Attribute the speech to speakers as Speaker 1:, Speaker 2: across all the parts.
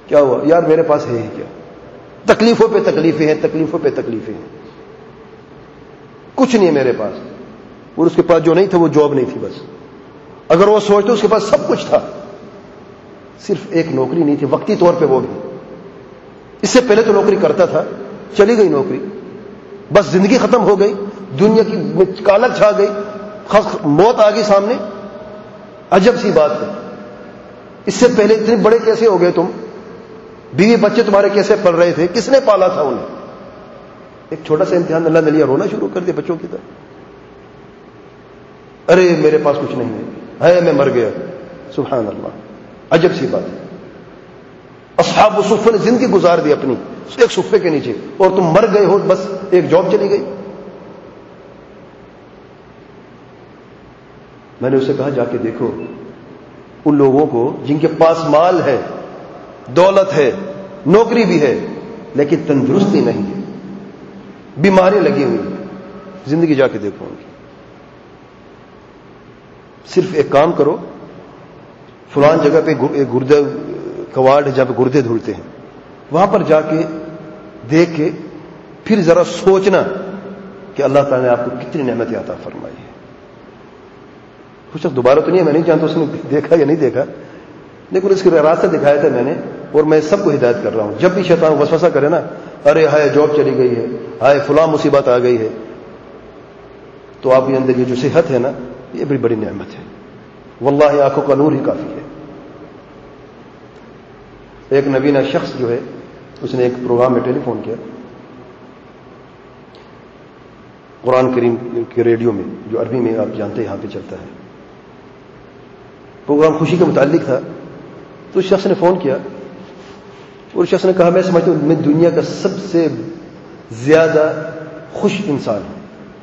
Speaker 1: کیا ہوا یار میرے پاس ہے ہی کیا, تکلیفوں پہ تکلیفیں ہیں, تکلیفوں پہ تکلیفیں ہیں, کچھ نہیں ہے میرے پاس. اور اس کے پاس جو نہیں تھا وہ جاب نہیں تھی بس. اگر وہ سوچتے اس کے پاس سب کچھ تھا, صرف ایک نوکری نہیں تھی وقتی طور پہ, وہ بھی اس سے پہلے تو نوکری کرتا تھا, چلی گئی نوکری, بس زندگی ختم ہو گئی, دنیا کی کالک چھا گئی, موت آ گئی سامنے. عجب سی بات ہے, اس سے پہلے اتنے بڑے کیسے ہو گئے تم, بیوی بچے تمہارے کیسے پل رہے تھے, کس نے پالا تھا انہیں؟ ایک چھوٹا سا امتحان اللہ نے لیا, رونا شروع کر دیا بچوں کی طرح. ارے میرے پاس کچھ نہیں ہے, میں مر گیا. سبحان اللہ, عجب سی بات ہے. اصحاب الصفہ نے زندگی گزار دی اپنی ایک صفے کے نیچے, اور تم مر گئے ہو, بس ایک جاب چلی گئی. میں نے اسے کہا جا کے دیکھو ان لوگوں کو جن کے پاس مال ہے, دولت ہے, نوکری بھی ہے, لیکن تندرستی نہیں ہے, بیماری لگی ہوئی, زندگی جا کے دیکھو ان کی. صرف ایک کام کرو, فلان جگہ پہ ایک گردے کواڑ ہے جہاں پہ گردے دھلتے ہیں, وہاں پر جا کے دیکھ کے پھر ذرا سوچنا کہ اللہ تعالیٰ نے آپ کو کتنی نعمتیں عطا فرمائی ہے. کچھ دوبارہ تو نہیں ہے, میں نہیں جانتا اس نے دیکھا یا نہیں دیکھا, لیکن اس کے راستہ دکھایا تھا میں نے, اور میں سب کو ہدایت کر رہا ہوں. جب بھی شیطان وسوسہ کرے نا, ارے ہائے جاب چلی گئی ہے, ہائے فلاں مصیبت آ گئی ہے, تو آپ کے اندر یہ جو صحت ہے نا, یہ بڑی بڑی نعمت ہے. واللہ آنکھوں کا نور ہی کافی ہے. ایک نبینہ شخص جو ہے, اس نے ایک پروگرام میں ٹیلی فون کیا, قرآن کریم کے ریڈیو میں, جو عربی میں آپ جانتے ہیں یہاں پہ چلتا ہے. پروگرام خوشی کے متعلق تھا. تو اس شخص نے فون کیا, اور اس شخص نے کہا میں سمجھتا ہوں میں دنیا کا سب سے زیادہ خوش انسان ہوں,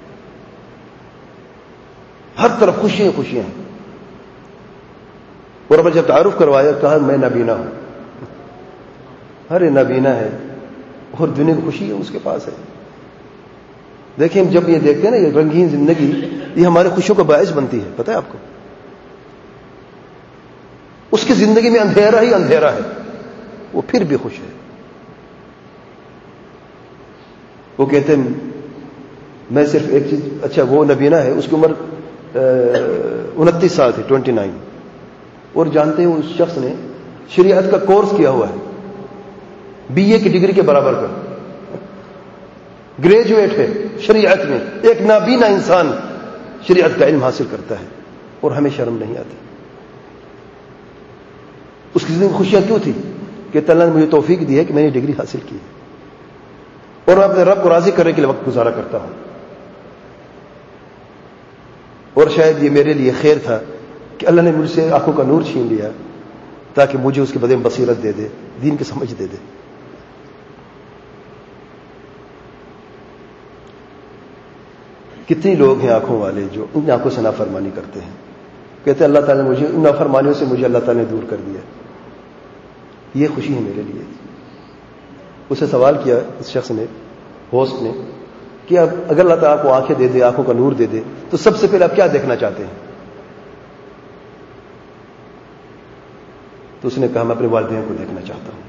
Speaker 1: ہر طرف خوشیاں خوشیاں ہیں. اور اب جب تعارف کروایا, کہا میں نابینا ہوں. ارے نابینا ہے اور دنیا کی خوشی ہے اس کے پاس ہے. دیکھیں ہم جب یہ دیکھتے ہیں نا, یہ رنگین زندگی, یہ ہمارے خوشیوں کا باعث بنتی ہے. پتہ ہے آپ کو, اس کی زندگی میں اندھیرا ہی اندھیرا ہے, وہ پھر بھی خوش ہے. وہ کہتے ہیں میں صرف ایک چیز, اچھا وہ نبینا ہے, اس کی عمر 29 سال تھی, 29. اور جانتے ہیں اس شخص نے شریعت کا کورس کیا ہوا ہے, BA کی ڈگری کے برابر کا, گریجویٹ ہے شریعت میں. ایک نابینا انسان شریعت کا علم حاصل کرتا ہے, اور ہمیں شرم نہیں آتی. اس کی زندگی خوشیاں کیوں تھی کہ اللہ نے مجھے توفیق دی ہے کہ میں نے ڈگری حاصل کی, اور میں اپنے رب کو راضی کرنے کے لیے وقت گزارا کرتا ہوں. اور شاید یہ میرے لیے خیر تھا کہ اللہ نے مجھ سے آنکھوں کا نور چھین لیا, تاکہ مجھے اس کے بدلے میں بصیرت دے دے, دین کی سمجھ دے دے. کتنی لوگ ہیں آنکھوں والے جو ان آنکھوں سے نافرمانی کرتے ہیں, کہتے ہیں اللہ تعالیٰ نے مجھے ان نافرمانیوں سے مجھے اللہ تعالیٰ نے دور کر دیا. یہ خوشی ہے میرے لیے. اسے سوال کیا اس شخص نے, ہوسٹ نے, کہ اب اگر اللہ تعالیٰ کو آنکھیں دے دے, آنکھوں کا نور دے دے, تو سب سے پہلے آپ کیا دیکھنا چاہتے ہیں؟ تو اس نے کہا میں اپنے والدین کو دیکھنا چاہتا ہوں.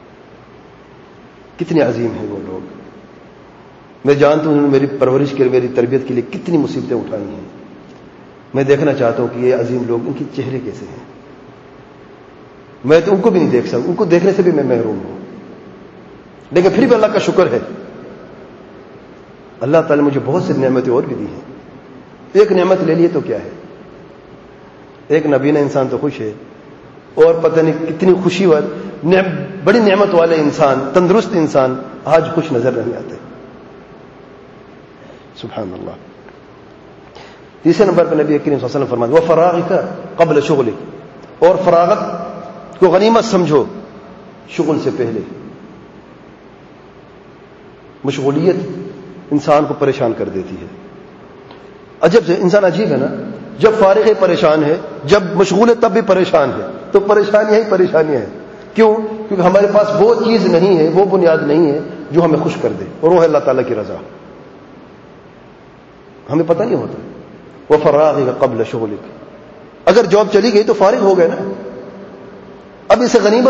Speaker 1: کتنے عظیم ہیں وہ لوگ. میں جانتا ہوں انہوں نے میری پرورش کے لیے, میری تربیت کے لیے کتنی مصیبتیں اٹھائی ہیں. میں دیکھنا چاہتا ہوں کہ یہ عظیم لوگ, ان کے چہرے کیسے ہیں. میں تو ان کو بھی نہیں دیکھ سکتا, ان کو دیکھنے سے بھی میں محروم ہوں, لیکن پھر بھی اللہ کا شکر ہے. اللہ تعالیٰ نے مجھے بہت سی نعمتیں اور بھی دی ہیں. ایک نعمت لے لیے تو کیا ہے, ایک نبینا انسان تو خوش ہے, اور پتہ نہیں کتنی خوشی والے بڑی نعمت والے انسان, تندرست انسان آج خوش نظر نہیں آتے. سبحان اللہ. تیسرے نمبر پر نبی کریم صلی اللہ علیہ وسلم فرماتے وَفَرَاغِكَ قَبْلَ شُغْلِكَ, اور فراغت کو غنیمت سمجھو شغل سے پہلے. مشغولیت انسان کو پریشان کر دیتی ہے. عجب سے انسان عجیب ہے نا, جب فارغ ہے پریشان ہے, جب مشغول ہے تب بھی پریشان ہے. تو پریشانیاں ہی پریشانیاں ہیں. کیوں؟ کیونکہ ہمارے پاس وہ چیز نہیں ہے, وہ بنیاد نہیں ہے جو ہمیں خوش کر دے, اور وہ ہے اللہ تعالیٰ کی رضا. ہمیں پتہ نہیں ہوتا. وَفَرَاغِكَ قَبْلَ شُغْلِكَ, اگر جاب چلی گئی تو فارغ ہو گئے نا. اب اسے غنیمت